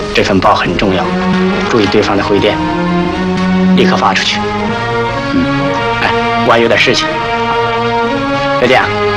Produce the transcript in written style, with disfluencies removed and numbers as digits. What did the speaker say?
这份报很重要，注意对方的回电，立刻发出去。哎，我还有点事情，再见。